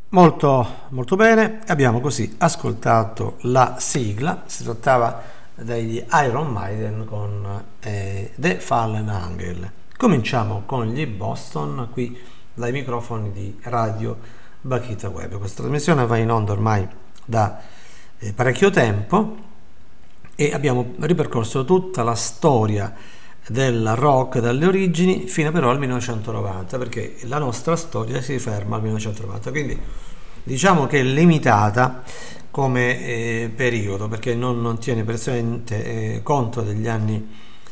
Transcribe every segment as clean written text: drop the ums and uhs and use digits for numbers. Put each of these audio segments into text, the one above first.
Molto, molto bene, abbiamo così ascoltato la sigla, si trattava degli Iron Maiden con The Fallen Angel. Cominciamo con gli Boston qui dai microfoni di Radio Bakhita Web. Questa trasmissione va in onda ormai da parecchio tempo e abbiamo ripercorso tutta la storia del rock dalle origini fino però al 1990, perché la nostra storia si ferma al 1990, quindi diciamo che è limitata come periodo, perché non tiene presente conto degli anni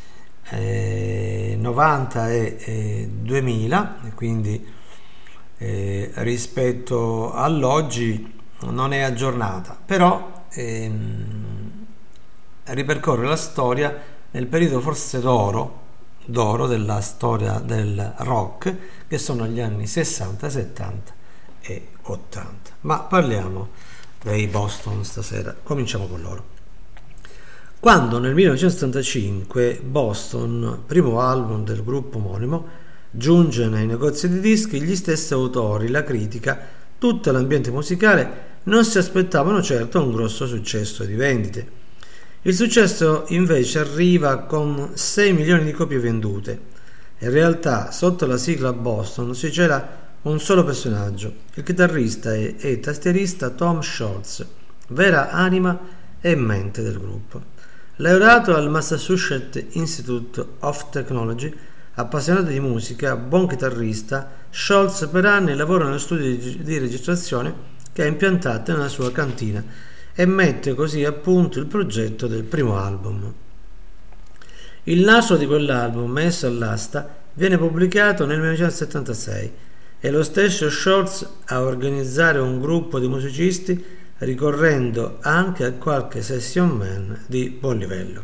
90 e 2000, e quindi rispetto all'oggi non è aggiornata, però ripercorre la storia nel periodo forse d'oro della storia del rock, che sono gli anni 60, 70 e 80. Ma parliamo dei Boston stasera, cominciamo con loro. Quando nel 1975 Boston, primo album del gruppo omonimo, giunge nei negozi di dischi, gli stessi autori, la critica, tutto l'ambiente musicale non si aspettavano certo un grosso successo di vendite. Il successo invece arriva con 6 milioni di copie vendute. In realtà, sotto la sigla Boston si cela un solo personaggio, il chitarrista e tastierista Tom Scholz, vera anima e mente del gruppo. Laureato al Massachusetts Institute of Technology, appassionato di musica, buon chitarrista, Scholz per anni lavora nello studio di registrazione che ha impiantato nella sua cantina e mette così a punto il progetto del primo album. Il nastro di quell'album, messo all'asta, viene pubblicato nel 1976 e lo stesso Scholz a organizzare un gruppo di musicisti ricorrendo anche a qualche session man di buon livello.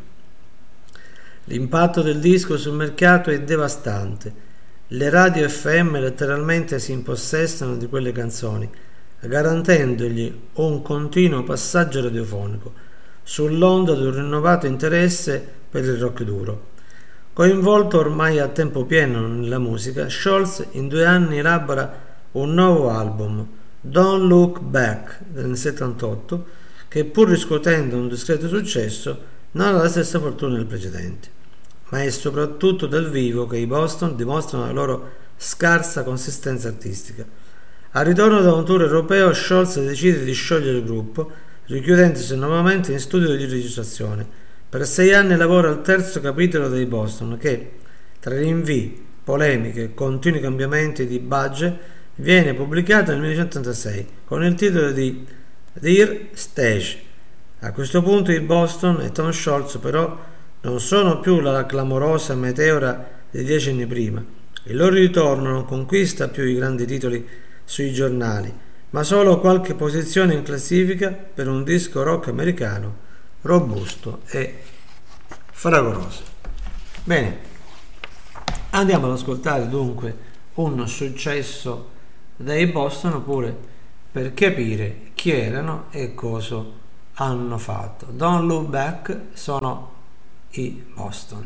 L'impatto del disco sul mercato è devastante. Le radio FM letteralmente si impossessano di quelle canzoni, garantendogli un continuo passaggio radiofonico sull'onda di un rinnovato interesse per il rock duro. Coinvolto ormai a tempo pieno nella musica, Scholz in 2 anni elabora un nuovo album, Don't Look Back, del 78, che pur riscuotendo un discreto successo non ha la stessa fortuna del precedente. Ma è soprattutto dal vivo che i Boston dimostrano la loro scarsa consistenza artistica. Al ritorno da un tour europeo, Scholz decide di sciogliere il gruppo, richiudendosi nuovamente in studio di registrazione. Per 6 anni lavora al terzo capitolo dei Boston che, tra rinvii, polemiche e continui cambiamenti di budget, viene pubblicato nel 1986 con il titolo di Dear Stage. A questo punto i Boston e Tom Scholz però non sono più la clamorosa meteora di 10 anni prima. Il loro ritorno non conquista più i grandi titoli sui giornali, ma solo qualche posizione in classifica per un disco rock americano robusto e fragoroso. Bene, andiamo ad ascoltare dunque un successo dei Boston, oppure per capire chi erano e cosa hanno fatto. Don't Look Back sono i Boston.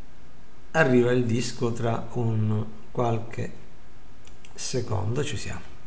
Arriva il disco tra un qualche secondo, ci siamo.